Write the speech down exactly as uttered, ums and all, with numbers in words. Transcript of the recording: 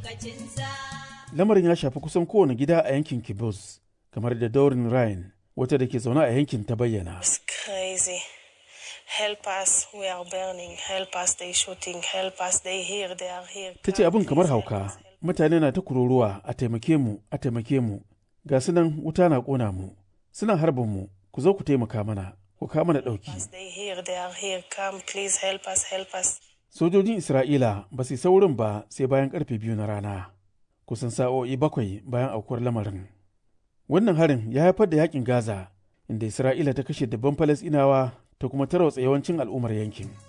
Lamarin ya shafi kusan kowane gida a yankin Kibbutz, kamar da Doreen Ryan, wata da ke zaune a yankin ta bayyana. Ta ce abin kamar hauka, mutane na ta kururuwa a taimake mu, a taimake mu, ga su nan wuta na ƙona mu, suna harbin mu, ku zo ku taimaka mana, ku kawo mana ɗauki. Sojojin Isra'ila ba su isa wurin ba sai bayan ƙarfe biyu na rana, kusan sa'o'i bakwai bayan aukuwar lamarin. Wannan harin ya haifar da yakin Gaza, inda Isra'ila ta kashe dabban Falasɗinawa ta kuma tarwatsa yawancin al'ummar yankin.